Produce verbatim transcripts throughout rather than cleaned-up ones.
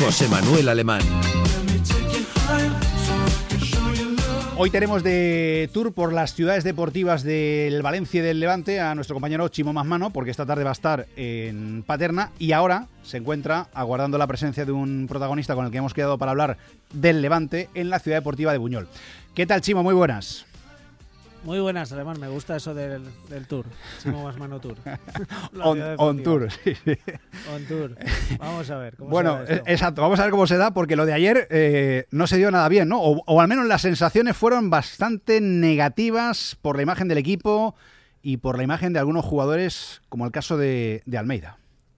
José Manuel Alemán. Hoy tenemos de tour por las ciudades deportivas del Valencia y del Levante a nuestro compañero Chimo Masmano, porque esta tarde va a estar en Paterna y ahora se encuentra aguardando la presencia de un protagonista con el que hemos quedado para hablar del Levante en la ciudad deportiva de Buñol. ¿Qué tal, Chimo? Muy buenas. Muy buenas, Alemán. Me gusta eso del, del tour. Chimo Masmano Tour. on, on tour, sí, sí. On tour. Vamos a ver cómo bueno, se da esto. Exacto. Vamos a ver cómo se da, porque lo de ayer eh, no se dio nada bien, ¿no? O, o al menos las sensaciones fueron bastante negativas por la imagen del equipo y por la imagen de algunos jugadores, como el caso de, de Almeida.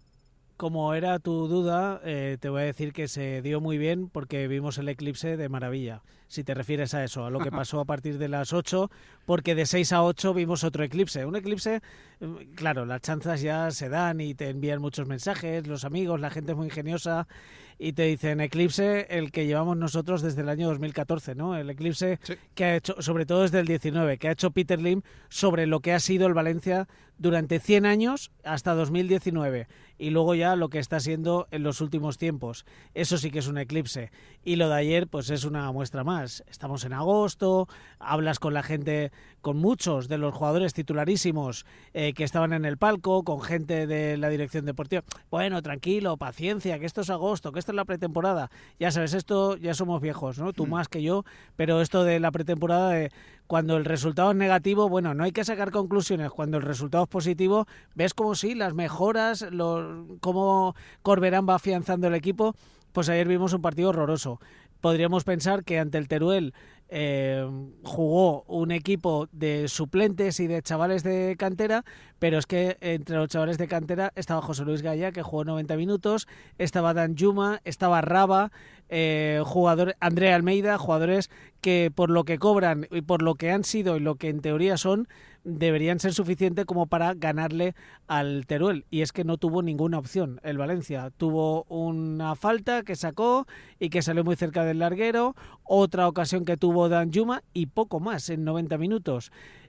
Como era tu duda, eh, te voy a decir que se dio muy bien porque vimos el eclipse de maravilla, si te refieres a eso, a lo que pasó a partir de las ocho, porque de seis a ocho vimos otro eclipse. Un eclipse, claro, las chanzas ya se dan y te envían muchos mensajes, los amigos, la gente es muy ingeniosa y te dicen eclipse el que llevamos nosotros desde el año dos mil catorce, ¿no? El eclipse sí. que ha hecho, sobre todo desde el diecinueve, que ha hecho Peter Lim sobre lo que ha sido el Valencia durante cien años hasta dos mil diecinueve y luego ya lo que está siendo en los últimos tiempos. Eso sí que es un eclipse. Y lo de ayer pues es una muestra más. Estamos en agosto, hablas con la gente, con muchos de los jugadores titularísimos eh, que estaban en el palco, con gente de la dirección deportiva. Bueno, tranquilo, paciencia, que esto es agosto, que esto es la pretemporada. Ya sabes, esto ya somos viejos, ¿no? Tú mm. más que yo, pero esto de la pretemporada, de cuando el resultado es negativo, bueno, no hay que sacar conclusiones. Cuando el resultado es positivo, ves como sí, las mejoras, los, cómo Corberán va afianzando el equipo. Pues ayer vimos un partido horroroso. Podríamos pensar que ante el Teruel eh, jugó un equipo de suplentes y de chavales de cantera, pero es que entre los chavales de cantera estaba José Luis Gaya, que jugó noventa minutos, estaba Dan Juma, estaba Raba, eh, jugador André Almeida, jugadores que por lo que cobran y por lo que han sido y lo que en teoría son, deberían ser suficientes como para ganarle al Teruel. Y es que no tuvo ninguna opción el Valencia. Tuvo una falta que sacó y que salió muy cerca del larguero, otra ocasión que tuvo Dan Juma y poco más en noventa minutos.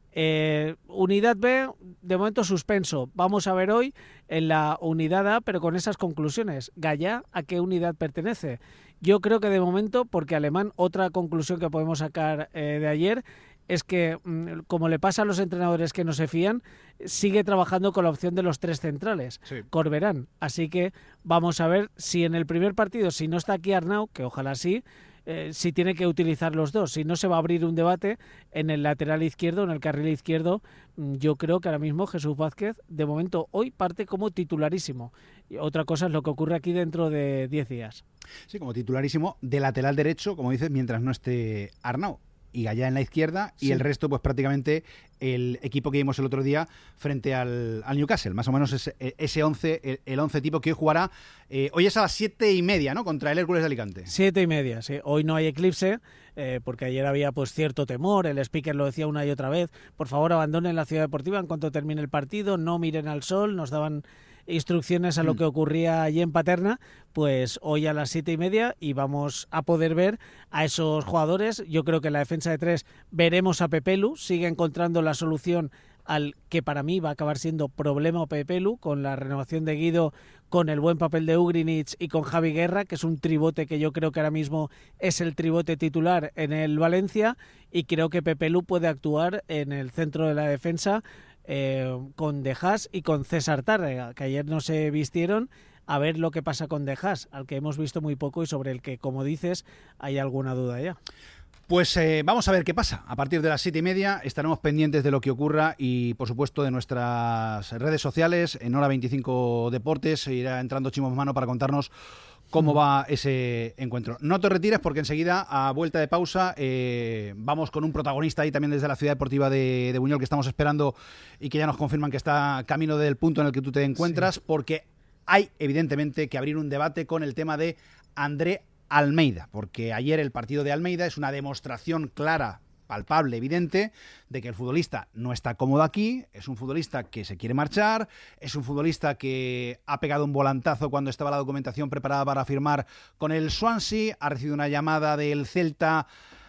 Eh, unidad B, de momento suspenso. Vamos a ver hoy en la unidad A, pero con esas conclusiones. Gaya, ¿a qué unidad pertenece? Yo creo que de momento, porque Alemán, otra conclusión que podemos sacar eh, de ayer es que, como le pasa a los entrenadores que no se fían, sigue trabajando con la opción de los tres centrales, sí. Corberán. Así que vamos a ver si en el primer partido, si no está aquí Arnau, que ojalá sí, eh, si tiene que utilizar los dos. Si no, se va a abrir un debate en el lateral izquierdo, en el carril izquierdo. Yo creo que ahora mismo Jesús Vázquez, de momento, hoy parte como titularísimo. Y otra cosa es lo que ocurre aquí dentro de diez días. Sí, como titularísimo de lateral derecho, como dices, mientras no esté Arnau. Y Gaya en la izquierda y sí. el resto pues prácticamente el equipo que vimos el otro día frente al, al Newcastle, más o menos ese, ese once, el, el once tipo que hoy jugará, eh, hoy es a las siete y media, ¿no? Contra el Hércules de Alicante. Siete y media, sí. Hoy no hay eclipse, eh, porque ayer había pues cierto temor, el speaker lo decía una y otra vez, por favor abandonen la ciudad deportiva en cuanto termine el partido, no miren al sol, nos daban instrucciones a lo que ocurría allí en Paterna. Pues hoy a las siete y media y vamos a poder ver a esos jugadores. Yo creo que en la defensa de tres veremos a Pepelu, sigue encontrando la solución al que para mí va a acabar siendo problema Pepelu, con la renovación de Guido, con el buen papel de Ugrinic y con Javi Guerra, que es un tribote que yo creo que ahora mismo es el tribote titular en el Valencia, y creo que Pepelu puede actuar en el centro de la defensa Eh, con De Haas y con César Tárrega, que ayer no se vistieron. A ver lo que pasa con De Haas, al que hemos visto muy poco y sobre el que, como dices, hay alguna duda ya. Pues eh, vamos a ver qué pasa. A partir de las siete y media estaremos pendientes de lo que ocurra y, por supuesto, de nuestras redes sociales. En Hora veinticinco Deportes irá entrando Chimo Masmano para contarnos cómo va ese encuentro. No te retires porque enseguida, a vuelta de pausa, eh, vamos con un protagonista ahí también desde la ciudad deportiva de, de Buñol que estamos esperando y que ya nos confirman que está camino del punto en el que tú te encuentras, sí. Porque hay evidentemente que abrir un debate con el tema de André Almeida, porque ayer el partido de Almeida es una demostración clara, palpable, evidente, de que el futbolista no está cómodo aquí, es un futbolista que se quiere marchar, es un futbolista que ha pegado un volantazo cuando estaba la documentación preparada para firmar con el Swansea, ha recibido una llamada del Celta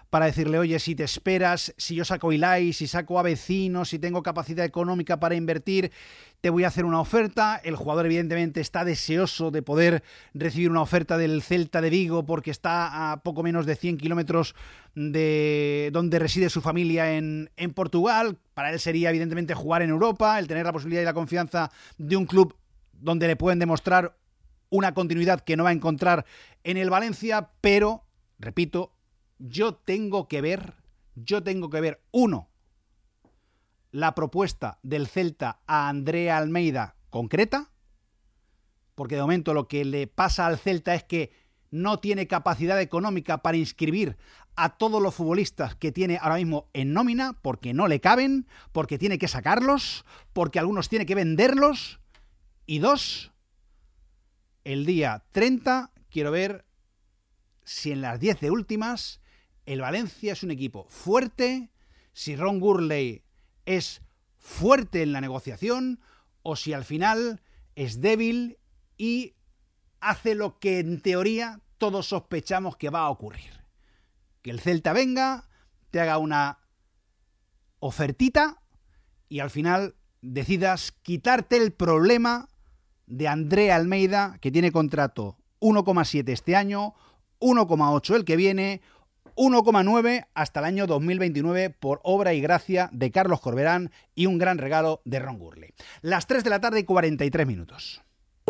para decirle, oye, si te esperas, si yo saco Ilai, si saco a vecinos, si tengo capacidad económica para invertir, te voy a hacer una oferta. El jugador evidentemente está deseoso de poder recibir una oferta del Celta de Vigo porque está a poco menos de cien kilómetros de donde reside su familia en, en Portugal. Para él sería evidentemente jugar en Europa, el tener la posibilidad y la confianza de un club donde le pueden demostrar una continuidad que no va a encontrar en el Valencia, pero, repito, yo tengo que ver, yo tengo que ver, uno, la propuesta del Celta a Andrea Almeida concreta, porque de momento lo que le pasa al Celta es que no tiene capacidad económica para inscribir a todos los futbolistas que tiene ahora mismo en nómina, porque no le caben, porque tiene que sacarlos, porque algunos tiene que venderlos. Y dos, el día treinta quiero ver si en las diez de últimas el Valencia es un equipo fuerte, si Ron Gurley es fuerte en la negociación o si al final es débil y hace lo que en teoría todos sospechamos que va a ocurrir. Que el Celta venga, te haga una ofertita y al final decidas quitarte el problema de Andrea Almeida, que tiene contrato uno coma siete este año, uno coma ocho el que viene, uno coma nueve hasta el año dos mil veintinueve por obra y gracia de Carlos Corberán y un gran regalo de Ron Gurley. Las tres de la tarde y cuarenta y tres minutos.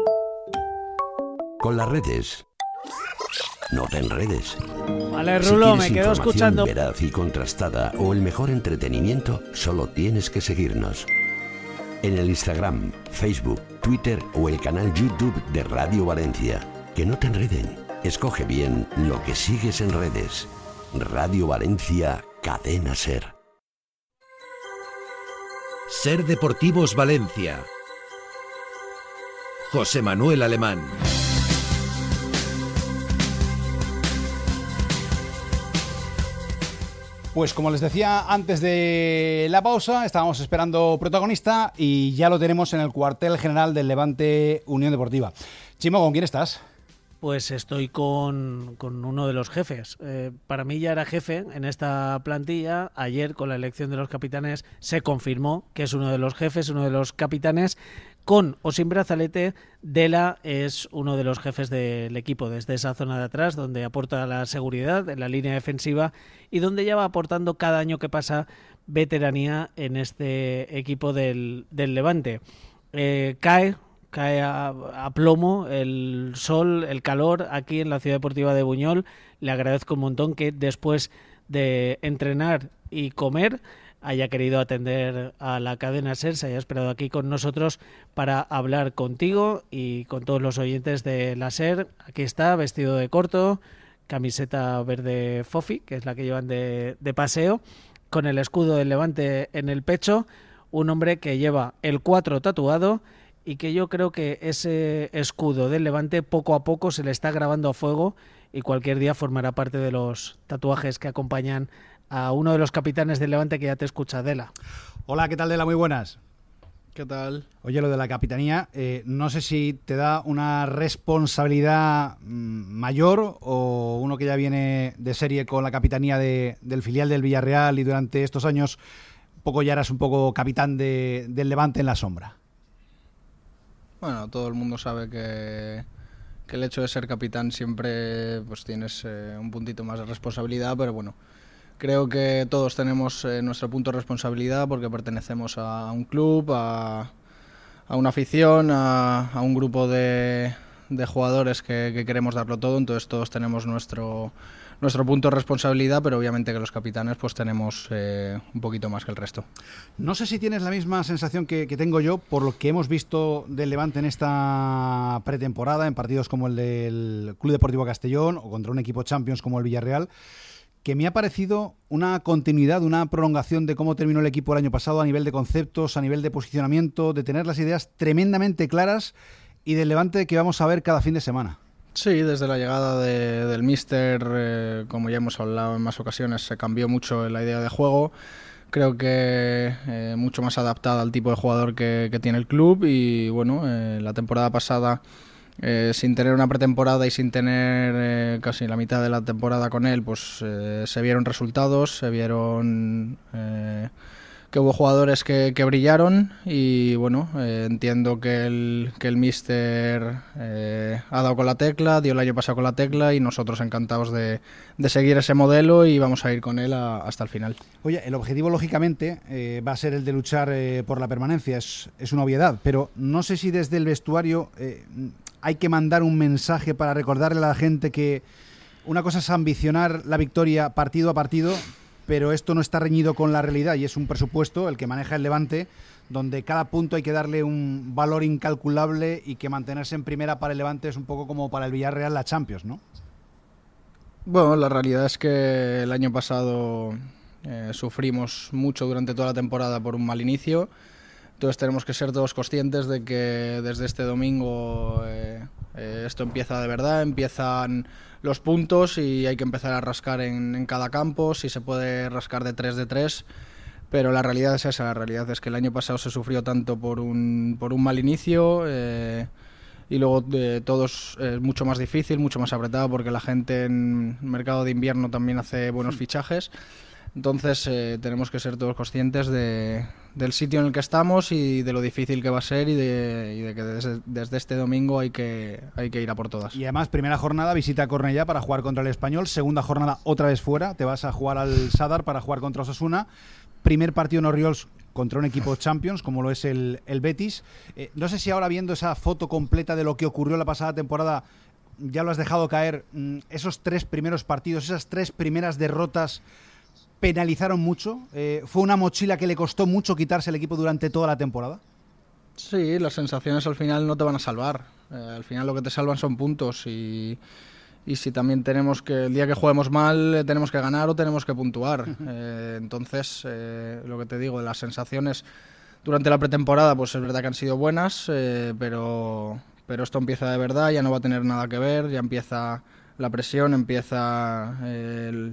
Con las redes, no te enredes. Vale, Rulo, si me quedo información escuchando. veraz y contrastada o el mejor entretenimiento, solo tienes que seguirnos. En el Instagram, Facebook, Twitter o el canal YouTube de Radio Valencia. Que no te enreden. Escoge bien lo que sigues en redes. Radio Valencia, Cadena Ser. Ser Deportivos Valencia. José Manuel Alemán. Pues como les decía antes de la pausa, estábamos esperando protagonista y ya lo tenemos en el cuartel general del Levante Unión Deportiva. Chimo, ¿con quién estás? Pues estoy con, con uno de los jefes. Eh, para mí ya era jefe en esta plantilla. Ayer, con la elección de los capitanes, se confirmó que es uno de los jefes, uno de los capitanes. Con o sin brazalete, Dela es uno de los jefes del equipo desde esa zona de atrás, donde aporta la seguridad en la línea defensiva y donde ya va aportando cada año que pasa veteranía en este equipo del, del Levante. Eh, cae... Cae a, a plomo el sol, el calor aquí en la Ciudad Deportiva de Buñol. Le agradezco un montón que después de entrenar y comer haya querido atender a la cadena SER, se haya esperado aquí con nosotros para hablar contigo y con todos los oyentes de la SER. Aquí está, vestido de corto, camiseta verde Fofi, que es la que llevan de, de paseo, con el escudo del Levante en el pecho, un hombre que lleva el cuatro tatuado y que yo creo que ese escudo del Levante poco a poco se le está grabando a fuego y cualquier día formará parte de los tatuajes que acompañan a uno de los capitanes del Levante que ya te escucha, Dela. Hola, ¿qué tal, Dela? Muy buenas. ¿Qué tal? Oye, lo de la capitanía, eh, no sé si te da una responsabilidad mmm, mayor o uno que ya viene de serie con la capitanía de, del filial del Villarreal y durante estos años un poco ya eras un poco capitán de, del Levante en la sombra. Bueno, todo el mundo sabe que, que el hecho de ser capitán siempre pues tienes eh, un puntito más de responsabilidad, pero bueno, creo que todos tenemos eh, nuestro punto de responsabilidad porque pertenecemos a un club, a, a una afición, a, a un grupo de, de jugadores que, que queremos darlo todo, entonces todos tenemos nuestro, nuestro punto de responsabilidad, pero obviamente que los capitanes pues tenemos eh, un poquito más que el resto. No sé si tienes la misma sensación que, que tengo yo por lo que hemos visto del Levante en esta pretemporada, en partidos como el del Club Deportivo Castellón o contra un equipo Champions como el Villarreal, que me ha parecido una continuidad, una prolongación de cómo terminó el equipo el año pasado a nivel de conceptos, a nivel de posicionamiento, de tener las ideas tremendamente claras y del Levante que vamos a ver cada fin de semana. Sí, desde la llegada de, del míster, eh, como ya hemos hablado en más ocasiones, se cambió mucho la idea de juego. Creo que eh, mucho más adaptada al tipo de jugador que, que tiene el club y bueno, eh, la temporada pasada eh, sin tener una pretemporada y sin tener eh, casi la mitad de la temporada con él, pues eh, se vieron resultados, se vieron eh, que hubo jugadores que, que brillaron y bueno, eh, entiendo que el, que el míster eh, ha dado con la tecla, dio el año pasado con la tecla y nosotros encantados de, de seguir ese modelo y vamos a ir con él a, hasta el final. Oye, el objetivo lógicamente eh, va a ser el de luchar eh, por la permanencia, es, es una obviedad, pero no sé si desde el vestuario eh, hay que mandar un mensaje para recordarle a la gente que una cosa es ambicionar la victoria partido a partido, pero esto no está reñido con la realidad y es un presupuesto, el que maneja el Levante, donde cada punto hay que darle un valor incalculable y que mantenerse en primera para el Levante es un poco como para el Villarreal la Champions, ¿no? Bueno, la realidad es que el año pasado eh, sufrimos mucho durante toda la temporada por un mal inicio. Entonces tenemos que ser todos conscientes de que desde este domingo eh, eh, esto empieza de verdad, empiezan los puntos y hay que empezar a rascar en, en cada campo, si se puede rascar de tres de tres, pero la realidad es esa, la realidad es que el año pasado se sufrió tanto por un, por un mal inicio eh, y luego eh, todos es mucho más difícil, mucho más apretado porque la gente en el mercado de invierno también hace buenos fichajes. Entonces eh, tenemos que ser todos conscientes de, del sitio en el que estamos y de lo difícil que va a ser y de, y de que desde, desde este domingo hay que, hay que ir a por todas. Y además, primera jornada, visita a Cornellá para jugar contra el Español, segunda jornada otra vez fuera, te vas a jugar al Sadar para jugar contra Osasuna, primer partido en Orriols contra un equipo Champions como lo es el, el Betis. Eh, no sé si ahora viendo esa foto completa de lo que ocurrió la pasada temporada ya lo has dejado caer, mm, esos tres primeros partidos, esas tres primeras derrotas penalizaron mucho, eh, fue una mochila que le costó mucho quitarse el equipo durante toda la temporada. Sí, las sensaciones al final no te van a salvar, eh, al final lo que te salvan son puntos y, y si también tenemos que, el día que juguemos mal eh, tenemos que ganar o tenemos que puntuar, eh, entonces eh, lo que te digo, las sensaciones durante la pretemporada pues es verdad que han sido buenas, eh, pero, pero esto empieza de verdad, ya no va a tener nada que ver, ya empieza la presión, empieza eh, el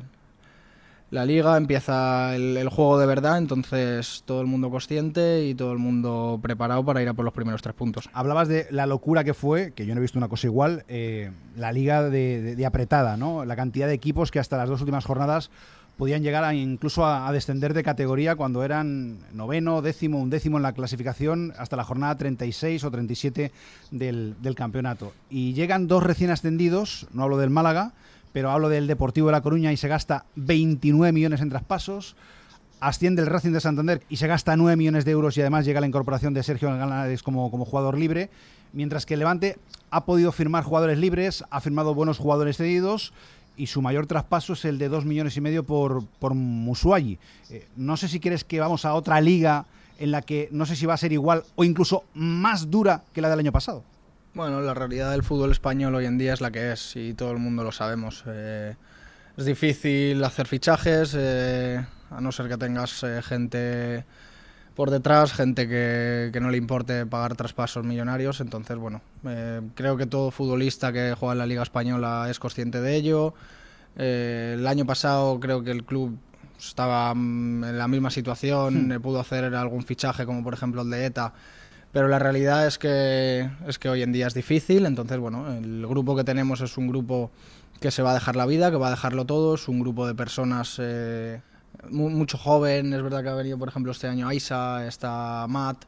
la liga, empieza el, el juego de verdad, entonces todo el mundo consciente y todo el mundo preparado para ir a por los primeros tres puntos. Hablabas de la locura que fue, que yo no he visto una cosa igual, eh, la liga de, de, de apretada, ¿no? La cantidad de equipos que hasta las dos últimas jornadas podían llegar a, incluso a, a descender de categoría cuando eran noveno, décimo, undécimo en la clasificación hasta la jornada treinta y seis o treinta y siete del, del campeonato. Y llegan dos recién ascendidos, no hablo del Málaga, pero hablo del Deportivo de La Coruña y se gasta veintinueve millones en traspasos, asciende el Racing de Santander y se gasta nueve millones de euros y además llega la incorporación de Sergio Ganares como, como jugador libre, mientras que el Levante ha podido firmar jugadores libres, ha firmado buenos jugadores cedidos y su mayor traspaso es el de dos millones y medio por, por Musuayi. Eh, no sé si quieres que vamos a otra liga en la que no sé si va a ser igual o incluso más dura que la del año pasado. Bueno, la realidad del fútbol español hoy en día es la que es y todo el mundo lo sabemos. Eh, es difícil hacer fichajes, eh, a no ser que tengas eh, gente por detrás, gente que, que no le importe pagar traspasos millonarios. Entonces, bueno, eh, creo que todo futbolista que juega en la Liga Española es consciente de ello. Eh, el año pasado creo que el club estaba mm, en la misma situación, hmm. pudo hacer algún fichaje como por ejemplo el de ETA, pero la realidad es que, es que hoy en día es difícil, entonces bueno, el grupo que tenemos es un grupo que se va a dejar la vida, que va a dejarlo todo, es un grupo de personas eh, muy, mucho joven, es verdad que ha venido por ejemplo este año Aisa, está Matt,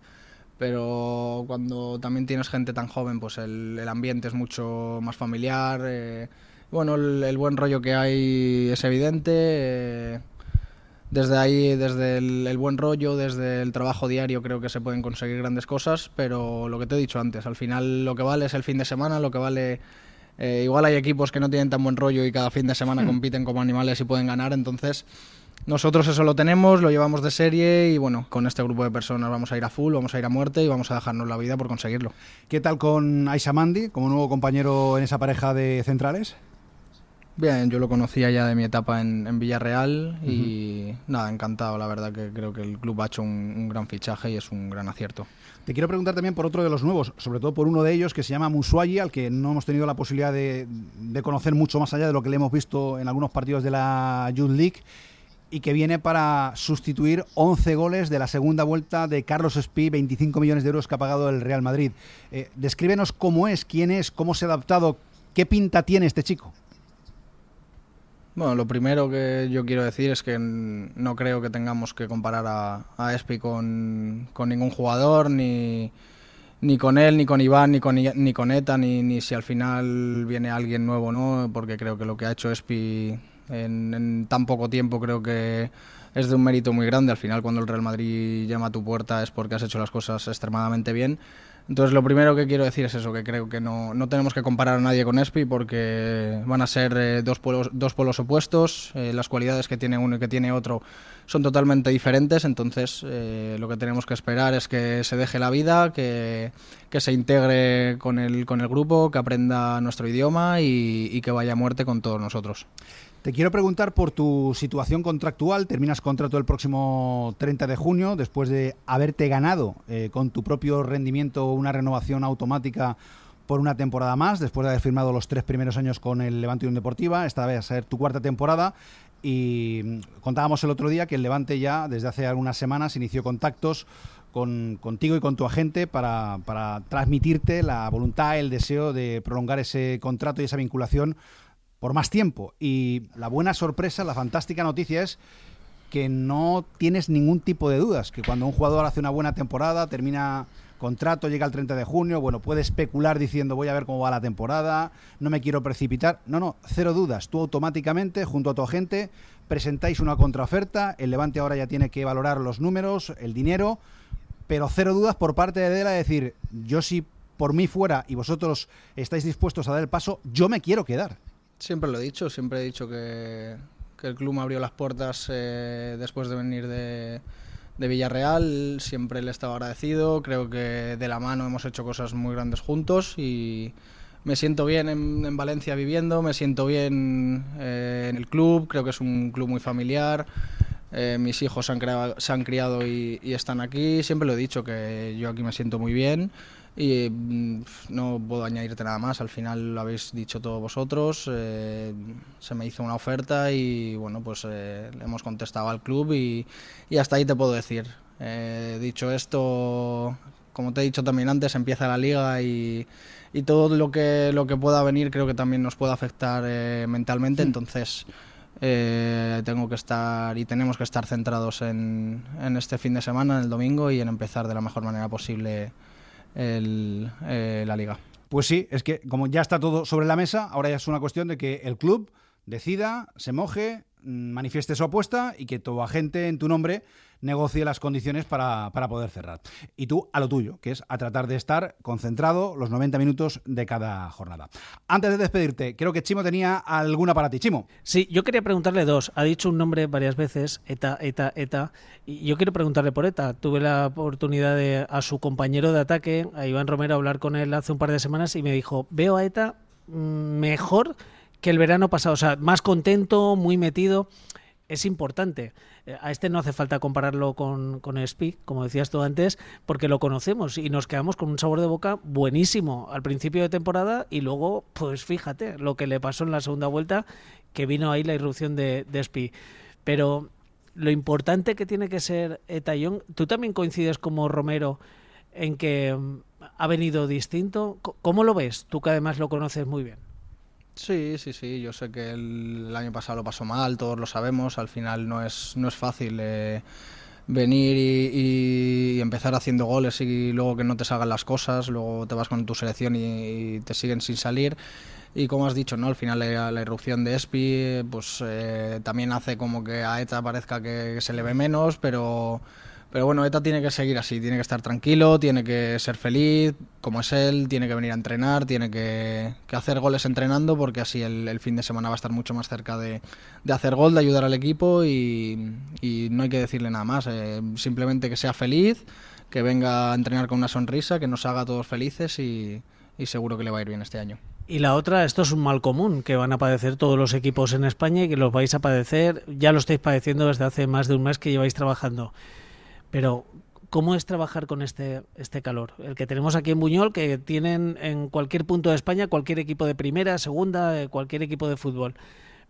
pero cuando también tienes gente tan joven pues el, el ambiente es mucho más familiar, eh, bueno, el, el buen rollo que hay es evidente, eh, Desde ahí, desde el, el buen rollo, desde el trabajo diario, creo que se pueden conseguir grandes cosas, pero lo que te he dicho antes, al final lo que vale es el fin de semana, lo que vale... Eh, igual hay equipos que no tienen tan buen rollo y cada fin de semana compiten como animales y pueden ganar, entonces nosotros eso lo tenemos, lo llevamos de serie y bueno, con este grupo de personas vamos a ir a full, vamos a ir a muerte y vamos a dejarnos la vida por conseguirlo. ¿Qué tal con Aisa Mandi, como nuevo compañero en esa pareja de centrales? Bien, yo lo conocía ya de mi etapa en, en Villarreal y uh-huh. nada, encantado, la verdad que creo que el club ha hecho un, un gran fichaje y es un gran acierto. Te quiero preguntar también por otro de los nuevos, sobre todo por uno de ellos que se llama Musuayi, al que no hemos tenido la posibilidad de, de conocer mucho más allá de lo que le hemos visto en algunos partidos de la Youth League y que viene para sustituir once goles de la segunda vuelta de Carlos Espí, veinticinco millones de euros que ha pagado el Real Madrid. Eh, descríbenos cómo es, quién es, cómo se ha adaptado, qué pinta tiene este chico. Bueno, lo primero que yo quiero decir es que no creo que tengamos que comparar a, a Espí con, con ningún jugador, ni, ni con él, ni con Iván, ni con, ni con Eta, ni, ni si al final viene alguien nuevo, ¿no? Porque creo que lo que ha hecho Espí en, en tan poco tiempo creo que es de un mérito muy grande. Al final, cuando el Real Madrid llama a tu puerta es porque has hecho las cosas extremadamente bien. Entonces, lo primero que quiero decir es eso, que creo que no, no tenemos que comparar a nadie con Espí porque van a ser eh, dos, polos, dos polos opuestos, eh, las cualidades que tiene uno y que tiene otro son totalmente diferentes, entonces eh, lo que tenemos que esperar es que se deje la vida, que, que se integre con el, con el grupo, que aprenda nuestro idioma y, y que vaya a muerte con todos nosotros. Te quiero preguntar por tu situación contractual. Terminas contrato el próximo treinta de junio, después de haberte ganado eh, con tu propio rendimiento una renovación automática por una temporada más, después de haber firmado los tres primeros años con el Levante Unión Deportiva. Esta va a ser tu cuarta temporada y contábamos el otro día que el Levante ya desde hace algunas semanas inició contactos con, contigo y con tu agente para, para transmitirte la voluntad, el deseo de prolongar ese contrato y esa vinculación por más tiempo. Y la buena sorpresa, la fantástica noticia es que no tienes ningún tipo de dudas, que cuando un jugador hace una buena temporada, termina contrato, llega el treinta de junio, bueno, puede especular diciendo voy a ver cómo va la temporada, no me quiero precipitar. No, no, cero dudas. Tú automáticamente, junto a tu agente, presentáis una contraoferta. El Levante ahora ya tiene que valorar los números, el dinero, pero cero dudas por parte de él a decir, yo si por mí fuera y vosotros estáis dispuestos a dar el paso, yo me quiero quedar. Siempre lo he dicho, siempre he dicho que, que el club me abrió las puertas eh, después de venir de, de Villarreal, siempre le he estado agradecido, creo que de la mano hemos hecho cosas muy grandes juntos y me siento bien en, en Valencia viviendo, me siento bien eh, en el club, creo que es un club muy familiar, eh, mis hijos se han, creado, se han criado y, y están aquí, siempre lo he dicho que yo aquí me siento muy bien. Y no puedo añadirte nada más, al final lo habéis dicho todos vosotros, eh, se me hizo una oferta y bueno, pues eh, le hemos contestado al club y, y hasta ahí te puedo decir. Eh, dicho esto, como te he dicho también antes, empieza la liga y, y todo lo que, lo que pueda venir creo que también nos puede afectar eh, mentalmente, sí. Entonces eh, tengo que estar y tenemos que estar centrados en, en este fin de semana, en el domingo y en empezar de la mejor manera posible El, eh, la liga. Pues sí, es que como ya está todo sobre la mesa, ahora ya es una cuestión de que el club decida, se moje, manifieste su apuesta y que tu agente en tu nombre negocie las condiciones para, para poder cerrar. Y tú a lo tuyo, que es a tratar de estar concentrado los noventa minutos de cada jornada. Antes de despedirte, creo que Chimo tenía alguna para ti. Chimo. Sí, yo quería preguntarle dos. Ha dicho un nombre varias veces, Eta, Eta, Eta. Y yo quiero preguntarle por Eta. Tuve la oportunidad de a su compañero de ataque, a Iván Romero, hablar con él hace un par de semanas y me dijo, veo a Eta mejor que el verano pasado. O sea, más contento, muy metido. Es importante. A este no hace falta compararlo con, con Espí, como decías tú antes, porque lo conocemos y nos quedamos con un sabor de boca buenísimo al principio de temporada y luego, pues fíjate, lo que le pasó en la segunda vuelta, que vino ahí la irrupción de, de Espí. Pero lo importante que tiene que ser Eta Young, ¿tú también coincides como Romero en que ha venido distinto? ¿Cómo lo ves? Tú que además lo conoces muy bien. Sí, sí, sí, yo sé que el, el año pasado lo pasó mal, todos lo sabemos, al final no es, no es fácil eh, venir y, y empezar haciendo goles y luego que no te salgan las cosas, luego te vas con tu selección y, y te siguen sin salir y como has dicho, ¿no? Al final la, la irrupción de Espí pues eh, también hace como que a Eta parezca que, que se le ve menos, pero... Pero bueno, Eta tiene que seguir así, tiene que estar tranquilo, tiene que ser feliz, como es él, tiene que venir a entrenar, tiene que, que hacer goles entrenando, porque así el, el fin de semana va a estar mucho más cerca de, de hacer gol, de ayudar al equipo y, y no hay que decirle nada más, eh, simplemente que sea feliz, que venga a entrenar con una sonrisa, que nos haga a todos felices y, y seguro que le va a ir bien este año. Y la otra, esto es un mal común que van a padecer todos los equipos en España y que los vais a padecer, ya lo estáis padeciendo desde hace más de un mes que lleváis trabajando. Pero, ¿cómo es trabajar con este, este calor? El que tenemos aquí en Buñol, que tienen en cualquier punto de España cualquier equipo de primera, segunda, cualquier equipo de fútbol.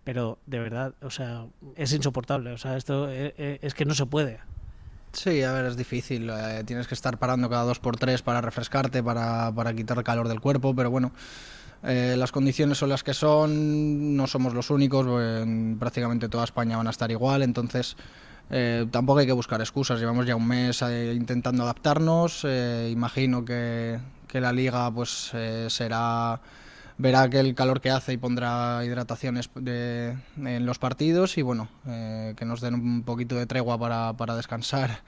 pero de verdad, o sea, es insoportable, o sea, esto es, es que no se puede. Sí, a ver, es difícil, eh, tienes que estar parando cada dos por tres para refrescarte, para, para quitar el calor del cuerpo, pero bueno, eh, las condiciones son las que son, no somos los únicos, en prácticamente toda España van a estar igual, entonces eh, tampoco hay que buscar excusas, llevamos ya un mes eh, intentando adaptarnos, eh, imagino que, que la liga pues eh, será... verá que el calor que hace y pondrá hidrataciones de, en los partidos y bueno, eh, que nos den un poquito de tregua para, para descansar